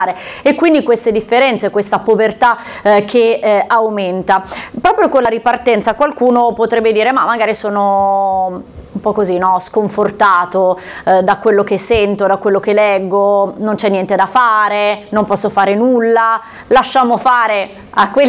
e quindi queste differenze, questa povertà che aumenta. Proprio con la ripartenza qualcuno potrebbe dire ma magari sono un po' così, no? Sconfortato da quello che sento, da quello che leggo, non c'è niente da fare, non posso fare nulla, lasciamo fare a quelli